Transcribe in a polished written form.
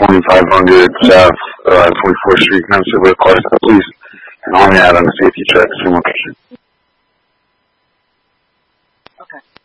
2500 South 24th Street, Memphis, request the police and on me out on the safety check, same location. Okay.